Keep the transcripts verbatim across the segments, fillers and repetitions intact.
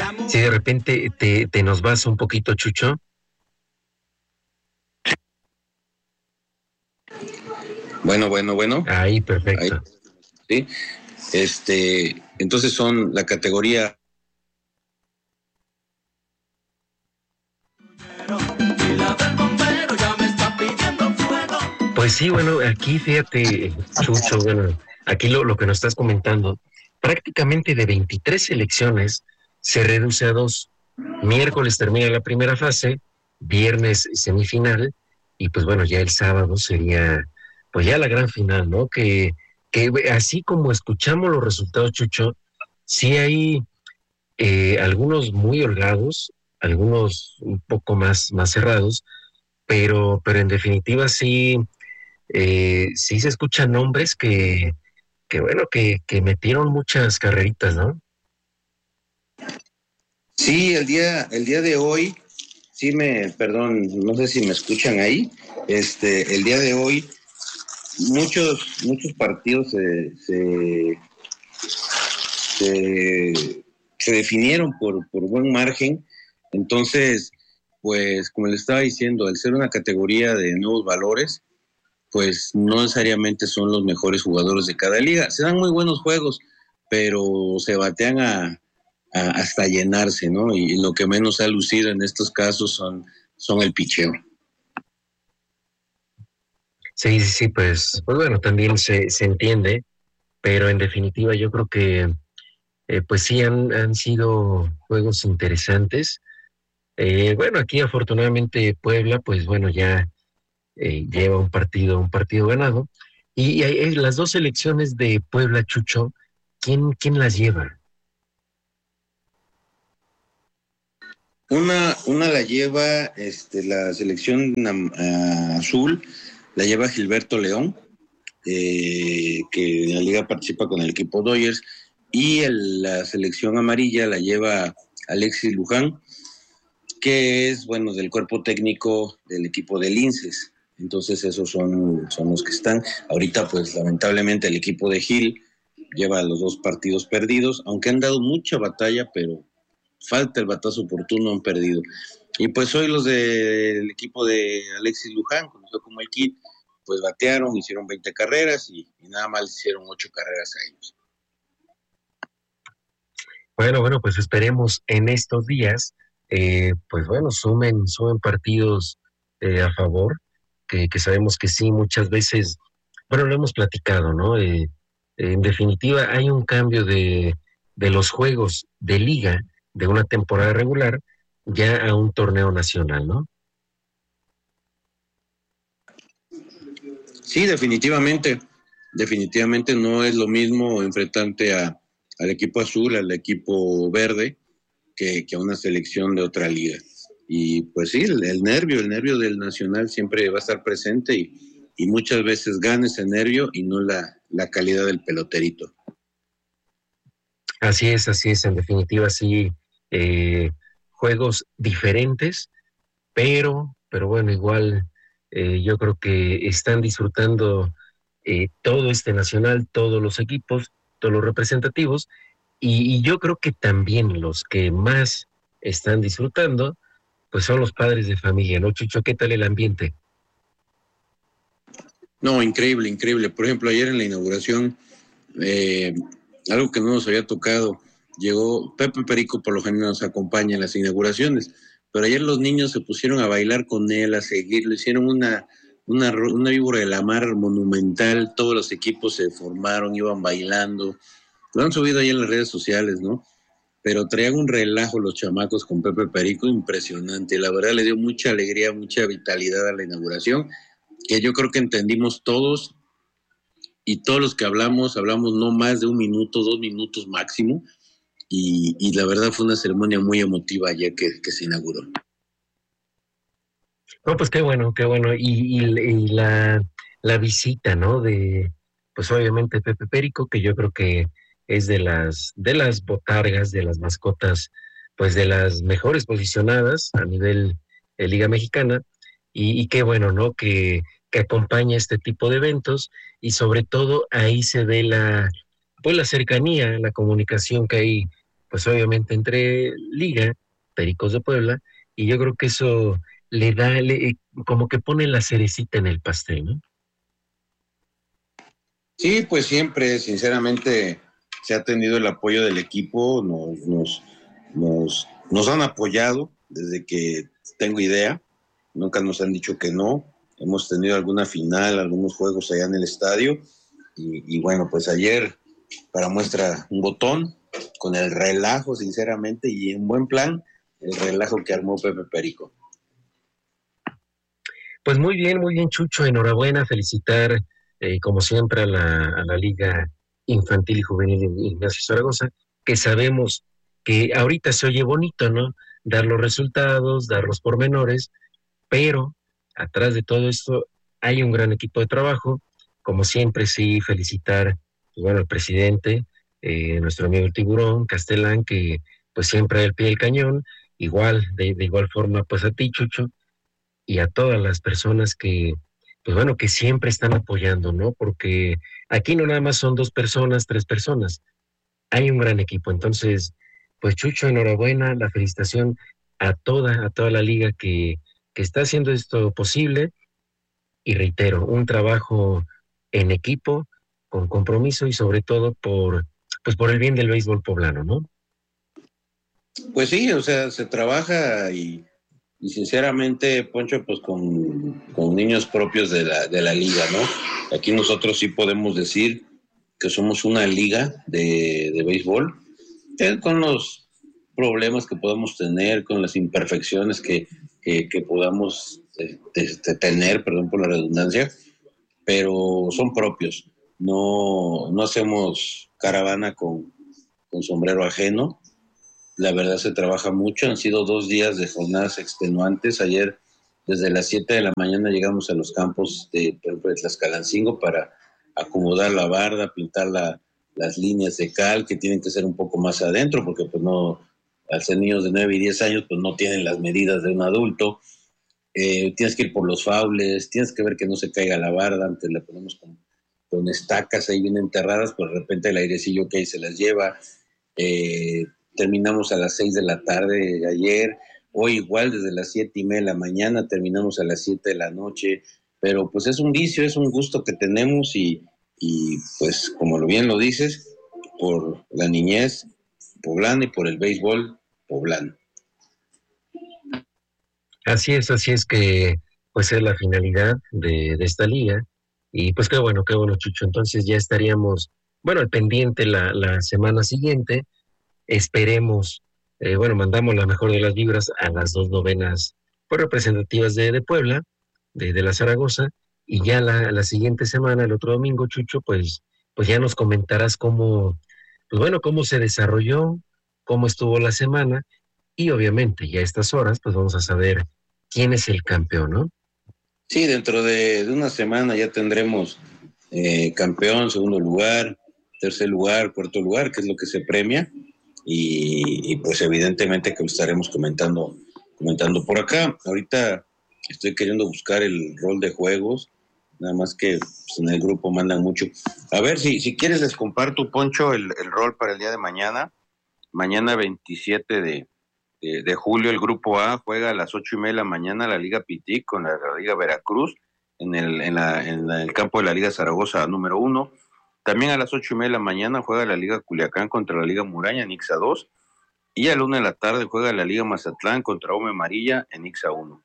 Si de repente te, te nos vas un poquito, Chucho. Bueno, bueno, bueno. Ahí, perfecto. Ahí, sí. Este, entonces son la categoría. Pues sí, bueno, aquí fíjate, Chucho, bueno, aquí lo, lo que nos estás comentando, prácticamente de veintitrés selecciones se reduce a dos. Miércoles termina la primera fase, viernes semifinal, y pues bueno, ya el sábado sería pues ya la gran final, ¿no? Que, que así como escuchamos los resultados, Chucho, sí hay eh, algunos muy holgados, algunos un poco más, más cerrados, pero, pero en definitiva sí, eh, sí se escuchan nombres que, que bueno, que, que metieron muchas carreritas, ¿no? Sí, el día, el día de hoy, sí me, perdón, no sé si me escuchan ahí, este, el día de hoy, muchos, muchos partidos se, se, se, se definieron por, por buen margen, entonces, pues, como le estaba diciendo, al ser una categoría de nuevos valores, pues no necesariamente son los mejores jugadores de cada liga. Se dan muy buenos juegos, pero se batean a, a, hasta llenarse, ¿no? Y lo que menos ha lucido en estos casos son, son el picheo. Sí, sí, sí, pues, pues bueno, también se, se entiende, pero en definitiva yo creo que eh, pues sí han, han sido juegos interesantes. Eh, bueno, aquí afortunadamente Puebla, pues bueno, ya eh, lleva un partido, un partido ganado. Y, y hay- las dos selecciones de Puebla, Chucho, ¿quién, quién las lleva? Una, una la lleva este, la selección uh, azul, la lleva Gilberto León, eh, que en la liga participa con el equipo Dodgers, y el, la selección amarilla la lleva Alexis Luján, que es, bueno, del cuerpo técnico del equipo de Linces. Entonces esos son, son los que están. Ahorita, pues, lamentablemente el equipo de Gil lleva los dos partidos perdidos, aunque han dado mucha batalla, pero falta el batazo oportuno, han perdido. Y pues hoy los del equipo de Alexis Luján, conocido como el Kid, pues batearon, hicieron veinte carreras y, y nada más hicieron ocho carreras a ellos. Bueno, bueno, pues esperemos en estos días, eh, pues bueno, sumen, sumen partidos eh, a favor, que, que sabemos que sí, muchas veces, bueno, lo hemos platicado, ¿no? Eh, en definitiva, hay un cambio de, de los juegos de liga de una temporada regular ya a un torneo nacional, ¿no? Sí, definitivamente, definitivamente no es lo mismo enfrentarte a, al equipo azul, al equipo verde, que, que a una selección de otra liga. Y pues sí, el, el nervio, el nervio del nacional siempre va a estar presente y, y muchas veces gana ese nervio y no la, la calidad del peloterito. Así es, así es, en definitiva, sí, eh, juegos diferentes, pero, pero bueno, igual eh, yo creo que están disfrutando eh, todo este nacional, todos los equipos, todos los representativos, y, y yo creo que también los que más están disfrutando, pues son los padres de familia, ¿no, Chucho? ¿Qué tal el ambiente? No, increíble, increíble. Por ejemplo, ayer en la inauguración, eh, algo que no nos había tocado, llegó Pepe Perico, por lo general nos acompaña en las inauguraciones, pero ayer los niños se pusieron a bailar con él, a seguirlo, hicieron una, una, una víbora de la mar monumental, todos los equipos se formaron, iban bailando, lo han subido ahí en las redes sociales, ¿no? Pero traían un relajo los chamacos con Pepe Perico impresionante, la verdad le dio mucha alegría, mucha vitalidad a la inauguración, que yo creo que entendimos todos, y todos los que hablamos, hablamos no más de un minuto, dos minutos máximo, y, y la verdad fue una ceremonia muy emotiva ya que, que se inauguró. No, pues qué bueno, qué bueno. Y, y, y la, la visita, ¿no? De, pues obviamente Pepe Perico, que yo creo que es de las, de las botargas, de las mascotas, pues de las mejores posicionadas a nivel de Liga Mexicana. Y, y qué bueno, ¿no? Que, que acompaña este tipo de eventos y sobre todo ahí se ve la, pues la cercanía, la comunicación que hay pues obviamente entre Liga, Pericos de Puebla, y yo creo que eso le da, le- como que pone la cerecita en el pastel, ¿no? Sí, pues siempre, sinceramente, se ha tenido el apoyo del equipo, nos, nos, nos, nos han apoyado desde que tengo idea, nunca nos han dicho que no, hemos tenido alguna final, algunos juegos allá en el estadio, y, y bueno, pues ayer, para muestra un botón, con el relajo, sinceramente, y un buen plan, el relajo que armó Pepe Perico. Pues muy bien, muy bien, Chucho, enhorabuena, felicitar, eh, como siempre, a la, a la Liga Infantil y Juvenil de Ignacio Zaragoza, que sabemos que ahorita se oye bonito, ¿no? Dar los resultados, dar los pormenores, pero atrás de todo esto hay un gran equipo de trabajo. Como siempre, sí, felicitar, pues, bueno, al presidente, eh, nuestro amigo el Tiburón, Castelán, que pues siempre al pie del cañón, igual, de, de igual forma, pues a ti, Chucho, y a todas las personas que, pues bueno, que siempre están apoyando, ¿no? Porque aquí no nada más son dos personas, tres personas, hay un gran equipo. Entonces, pues Chucho, enhorabuena, la felicitación a toda, a toda la liga que, que está haciendo esto posible. Y reitero, un trabajo en equipo, con compromiso y sobre todo por, pues por el bien del béisbol poblano, ¿no? Pues sí, o sea, se trabaja y, y sinceramente, Poncho, pues con, con niños propios de la, de la liga, ¿no? Aquí nosotros sí podemos decir que somos una liga de, de béisbol, eh, con los problemas que podamos tener, con las imperfecciones que, que, que podamos eh, de, de tener, perdón por la redundancia, pero son propios. No, no hacemos caravana con, con sombrero ajeno. La verdad se trabaja mucho, han sido dos días de jornadas extenuantes. Ayer desde las siete de la mañana llegamos a los campos de, por ejemplo, de Tlaxcalancingo para acomodar la barda, pintar la, las líneas de cal que tienen que ser un poco más adentro porque pues no, al ser niños de nueve y diez años pues no tienen las medidas de un adulto. Eh, tienes que ir por los faules, tienes que ver que no se caiga la barda, antes la ponemos con, con estacas ahí bien enterradas, pero de repente el airecillo que ahí se las lleva. Eh, terminamos a las seis de la tarde de ayer, hoy igual desde las siete y media de la mañana, terminamos a las siete de la noche, pero pues es un vicio, es un gusto que tenemos y, y pues como bien lo dices, por la niñez poblana y por el béisbol poblano. Así es, así es que pues es la finalidad de, de esta liga. Y pues qué bueno, qué bueno, Chucho. Entonces ya estaríamos, bueno, al pendiente la, la semana siguiente. Esperemos, eh, bueno, mandamos la mejor de las vibras a las dos novenas pues, representativas de, de Puebla, de, de la Zaragoza, y ya la, la siguiente semana, el otro domingo, Chucho, pues, pues ya nos comentarás cómo, pues bueno, cómo se desarrolló, cómo estuvo la semana, y obviamente ya a estas horas, pues vamos a saber quién es el campeón, ¿no? Sí, dentro de, de una semana ya tendremos eh, campeón, segundo lugar, tercer lugar, cuarto lugar, que es lo que se premia. Y, y pues evidentemente que lo estaremos comentando, comentando por acá. Ahorita estoy queriendo buscar el rol de juegos, nada más que pues, en el grupo mandan mucho. A ver, si, si quieres les comparto, Poncho, el, el rol para el día de mañana. Mañana veintisiete de, de, de julio el grupo A juega a las ocho y media de la mañana la Liga Pitic con la, la Liga Veracruz en el, en, la, en la, el campo de la Liga Zaragoza número uno. También a las ocho y media de la mañana juega la Liga Culiacán contra la Liga Muraña en Ixa dos. Y a la una de la tarde juega la Liga Mazatlán contra Ome Amarilla en Ixa uno.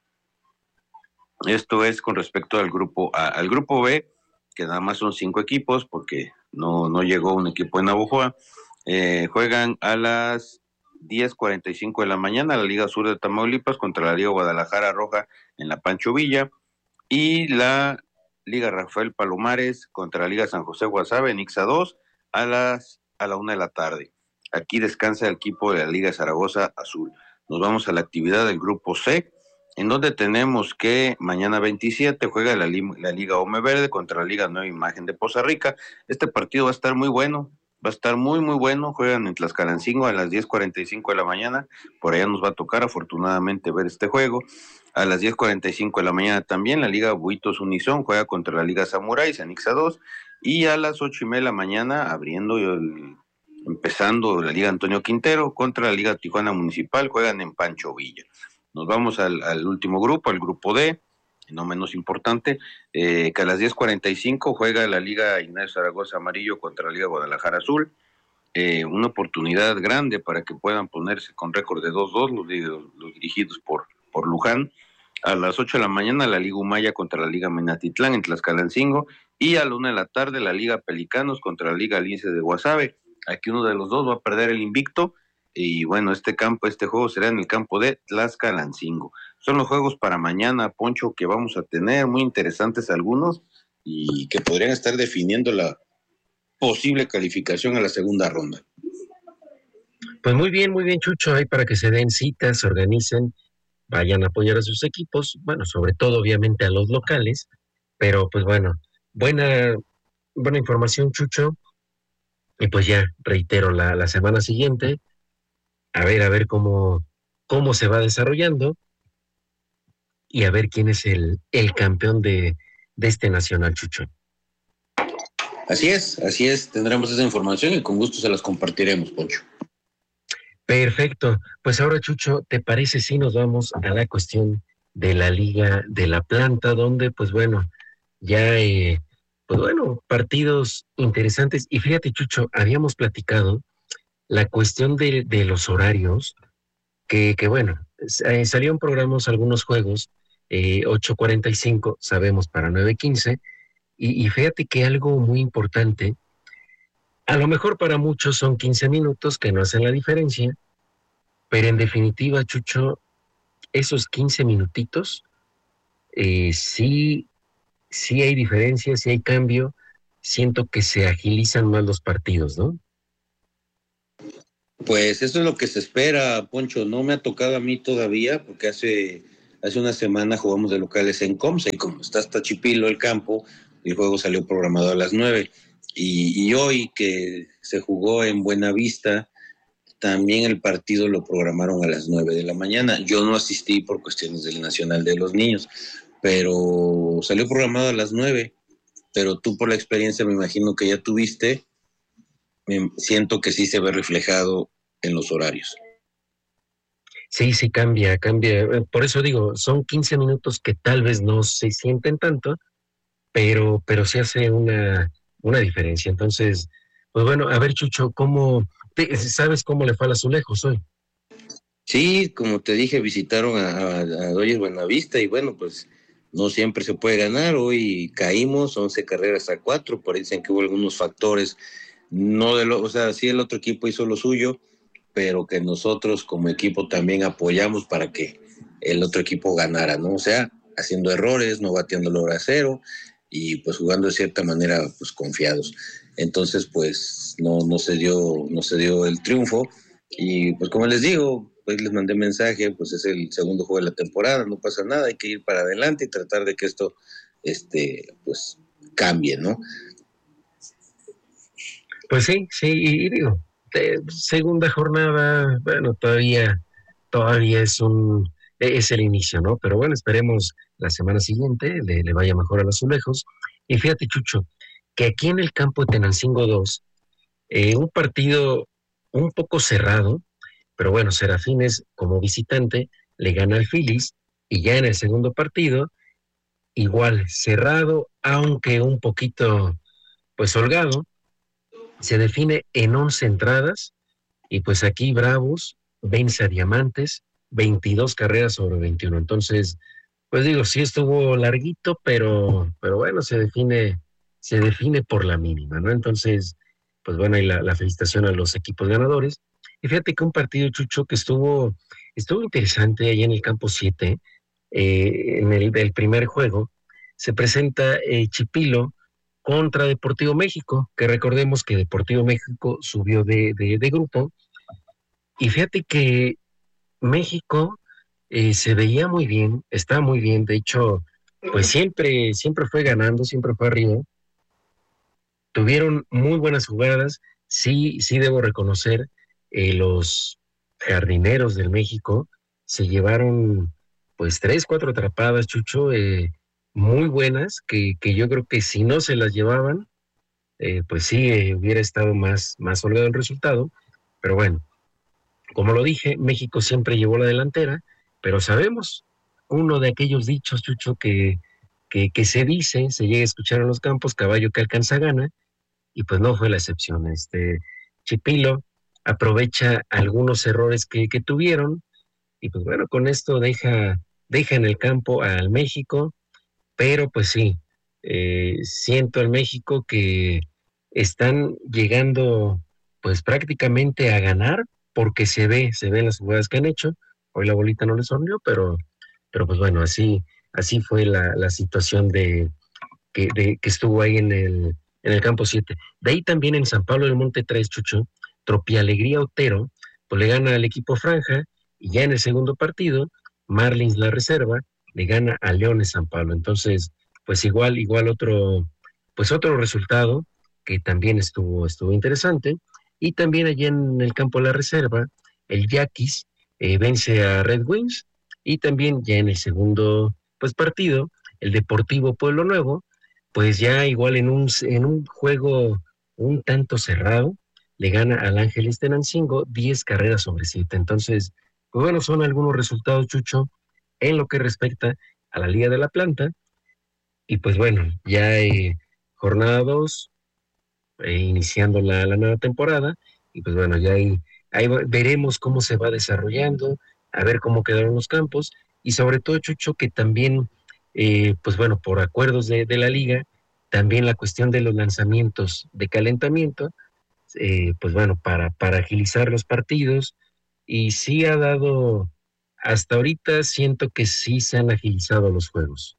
Esto es con respecto al grupo A. Al grupo B, que nada más son cinco equipos porque no, no llegó un equipo en Navojoa, eh, juegan a las diez cuarenta y cinco de la mañana la Liga Sur de Tamaulipas contra la Liga Guadalajara Roja en la Pancho Villa y la Liga Rafael Palomares contra la Liga San José Guasave en Ixa dos a las a la una de la tarde. Aquí descansa el equipo de la Liga Zaragoza Azul. Nos vamos a la actividad del grupo C, en donde tenemos que mañana veintisiete juega la, la Liga Ome Verde contra la Liga Nueva Imagen de Poza Rica. Este partido va a estar muy bueno, va a estar muy muy bueno. Juegan en Tlaxcalancingo a las diez cuarenta y cinco de la mañana, por allá nos va a tocar afortunadamente ver este juego. A las diez cuarenta y cinco de la mañana también la Liga Buitos Unison juega contra la Liga Samuráis en Ixa dos, y a las ocho y media de la mañana abriendo el empezando la Liga Antonio Quintero contra la Liga Tijuana Municipal, juegan en Pancho Villa. Nos vamos al, al último grupo, al grupo D, no menos importante, eh, que a las diez cuarenta y cinco juega la Liga Ignacio Zaragoza Amarillo contra la Liga Guadalajara Azul. Eh, una oportunidad grande para que puedan ponerse con récord de dos dos los, los, los dirigidos por, por Luján. A las ocho de la mañana la Liga Humaya contra la Liga Menatitlán en Tlaxcalancingo, y a la una de la tarde la Liga Pelicanos contra la Liga Lince de Guasave. Aquí uno de los dos va a perder el invicto, y bueno, este campo, este juego será en el campo de Tlaxcalancingo. Son los juegos para mañana, Poncho, que vamos a tener, muy interesantes algunos, y que podrían estar definiendo la posible calificación a la segunda ronda. Pues muy bien, muy bien, Chucho, ahí para que se den citas, se organicen, vayan a apoyar a sus equipos, bueno, sobre todo obviamente a los locales, pero pues bueno, buena, buena información, Chucho, y pues ya, reitero, la, la semana siguiente, a ver, a ver cómo, cómo se va desarrollando, y a ver quién es el, el campeón de, de este nacional, Chucho. Así es, así es, tendremos esa información y con gusto se las compartiremos, Poncho. Perfecto, pues ahora, Chucho, ¿te parece si nos vamos a la cuestión de la Liga de la Planta, donde pues bueno, ya, eh, pues bueno, partidos interesantes, y fíjate, Chucho, habíamos platicado la cuestión de, de los horarios, que, que bueno, eh, salieron programas algunos juegos, eh, ocho cuarenta y cinco, sabemos, para nueve quince, y, y fíjate que algo muy importante, a lo mejor para muchos son quince minutos que no hacen la diferencia, pero en definitiva, Chucho, esos quince minutitos, eh, sí, sí hay diferencia, sí hay cambio, siento que se agilizan más los partidos, ¿no? Pues eso es lo que se espera, Poncho. No me ha tocado a mí todavía, porque hace, hace una semana jugamos de locales en Comsa, y como está hasta Chipilo el campo, el juego salió programado a las nueve. Y, y hoy que se jugó en Buenavista, también el partido lo programaron a las nueve de la mañana. Yo no asistí por cuestiones del Nacional de los Niños, pero salió programado a las nueve. Pero tú, por la experiencia, me imagino que ya tuviste, me siento que sí se ve reflejado en los horarios. Sí, sí cambia, cambia. Por eso digo, son quince minutos que tal vez no se sienten tanto, pero, pero sí hace una, una diferencia. Entonces, pues bueno, a ver, Chucho, ¿cómo, te, sabes cómo le fue al Azulejos hoy? Sí, como te dije, visitaron a, a, a Dodgers Buenavista, y bueno, pues no siempre se puede ganar. Hoy caímos once carreras a cuatro, por ahí dicen que hubo algunos factores, no de lo, o sea, sí el otro equipo hizo lo suyo, pero que nosotros como equipo también apoyamos para que el otro equipo ganara, ¿no? O sea, haciendo errores, no batiendo la hora cero, y pues jugando de cierta manera pues confiados. Entonces, pues no, no se dio, no se dio el triunfo, y pues como les digo, pues les mandé mensaje, pues es el segundo juego de la temporada, no pasa nada, hay que ir para adelante y tratar de que esto este pues cambie, ¿no? Pues sí, sí, y, y digo, de segunda jornada, bueno, todavía, todavía es un, es el inicio, ¿no? Pero bueno, esperemos la semana siguiente le, le vaya mejor a los Azulejos. Y fíjate, Chucho, que aquí en el campo de Tenancingo dos, eh, un partido un poco cerrado, pero bueno, Serafines como visitante le gana al Phillies, y ya en el segundo partido, igual cerrado, aunque un poquito pues holgado, se define en once entradas, y pues aquí Bravos vence a Diamantes, veintidós carreras sobre veintiuno. Entonces, pues digo, sí estuvo larguito, pero, pero bueno, se define, se define por la mínima, ¿no? Entonces, pues bueno, y la, la felicitación a los equipos ganadores. Y fíjate que un partido, Chucho, que estuvo, estuvo interesante ahí en el campo siete, eh, en el, el primer juego, se presenta eh, Chipilo contra Deportivo México, que recordemos que Deportivo México subió de, de, de grupo, y fíjate que México eh, se veía muy bien, está muy bien, de hecho, pues siempre, siempre fue ganando, siempre fue arriba, tuvieron muy buenas jugadas, sí, sí debo reconocer, eh, los jardineros del México se llevaron pues tres, cuatro atrapadas, Chucho, eh, muy buenas, que, que yo creo que si no se las llevaban, eh, pues sí, eh, hubiera estado más, más holgado el resultado, pero bueno, como lo dije, México siempre llevó la delantera, pero sabemos, uno de aquellos dichos, Chucho, que, que, que se dice, se llega a escuchar en los campos, caballo que alcanza gana, y pues no fue la excepción. Este Chipilo aprovecha algunos errores que, que tuvieron, y pues bueno, con esto deja, deja en el campo al México, pero pues sí, eh, siento al México que están llegando pues prácticamente a ganar, porque se ve, se ven las jugadas que han hecho. Hoy la bolita no les sonrió, pero, pero pues bueno, así, así fue la, la situación de que, de que estuvo ahí en el, en el campo siete. De ahí también en San Pablo del Monte tres, Chucho, Tropialegría Otero, pues le gana al equipo Franja, y ya en el segundo partido, Marlins la reserva, le gana a Leones San Pablo. Entonces, pues igual, igual otro, pues otro resultado que también estuvo, estuvo interesante. Y también allá en el campo de la reserva, el Yaquis eh, vence a Red Wings, y también ya en el segundo pues partido, el Deportivo Pueblo Nuevo, pues ya igual en un, en un juego un tanto cerrado, le gana al Ángeles Tenancingo diez carreras sobre siete. Entonces, pues bueno, son algunos resultados, Chucho, en lo que respecta a la Liga de la Planta. Y pues bueno, ya eh, jornada dos, eh, iniciando la, la nueva temporada, y pues bueno, ya ahí, ahí veremos cómo se va desarrollando, a ver cómo quedaron los campos, y sobre todo, Chucho, que también, eh, pues bueno, por acuerdos de, de la liga, también la cuestión de los lanzamientos de calentamiento, eh, pues bueno, para, para agilizar los partidos, y sí ha dado, hasta ahorita siento que sí se han agilizado los juegos.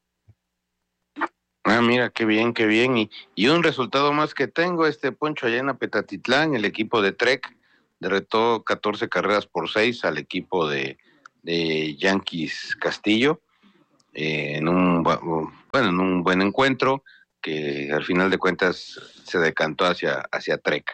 Ah, mira, qué bien, qué bien. Y, y un resultado más que tengo, este Poncho, allá en Apetatitlán, el equipo de Trek derrotó catorce carreras por seis al equipo de, de Yankees Castillo, eh, en un bueno, en un buen encuentro que al final de cuentas se decantó hacia, hacia Trek.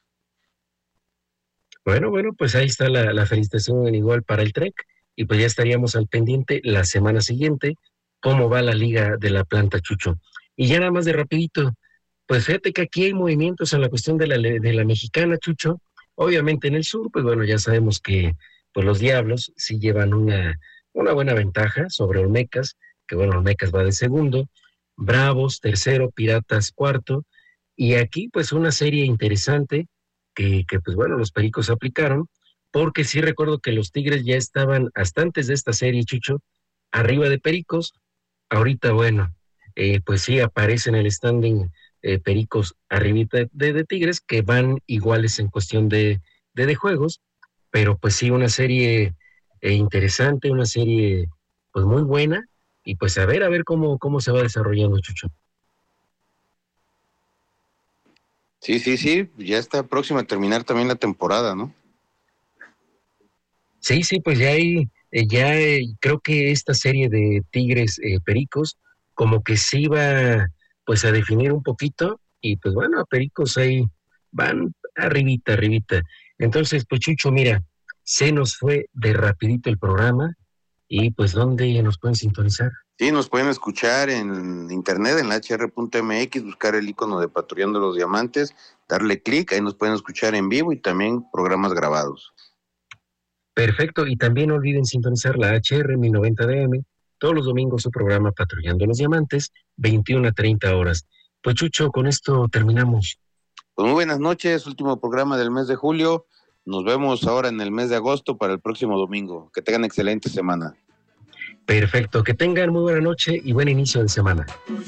Bueno, bueno, pues ahí está la, la felicitación igual para el Trek, y pues ya estaríamos al pendiente la semana siguiente, cómo va la Liga de la Planta, Chucho. Y ya nada más de rapidito, pues fíjate que aquí hay movimientos en la cuestión de la, de la mexicana, Chucho. Obviamente en el sur, pues bueno, ya sabemos que pues los Diablos sí llevan una, una buena ventaja sobre Olmecas, que bueno, Olmecas va de segundo, Bravos tercero, Piratas cuarto, y aquí pues una serie interesante que, que pues bueno, los Pericos aplicaron, porque sí recuerdo que los Tigres ya estaban hasta antes de esta serie, Chucho, arriba de Pericos. Ahorita, bueno, eh, pues sí aparece en el standing eh, Pericos arribita de, de, de Tigres, que van iguales en cuestión de, de, de juegos, pero pues sí, una serie eh, interesante, una serie pues muy buena, y pues a ver, a ver cómo, cómo se va desarrollando, Chucho. Sí, sí, sí, ya está próxima a terminar también la temporada, ¿no? Sí, sí, pues ya hay, eh, ya eh, creo que esta serie de Tigres eh, Pericos como que sí va pues a definir un poquito, y pues bueno, a Pericos ahí van arribita, arribita. Entonces, pues Chucho, mira, se nos fue de rapidito el programa, y pues ¿dónde nos pueden sintonizar? Sí, nos pueden escuchar en internet, en la H R punto M X, buscar el icono de Patrullando los Diamantes, darle clic, ahí nos pueden escuchar en vivo y también programas grabados. Perfecto, y también no olviden sintonizar la H R mil noventa D M, todos los domingos su programa Patrullando los Diamantes, veintiuna a treinta horas. Pues Chucho, con esto terminamos. Pues muy buenas noches, último programa del mes de julio, nos vemos ahora en el mes de agosto para el próximo domingo, que tengan excelente semana. Perfecto, que tengan muy buena noche y buen inicio de semana.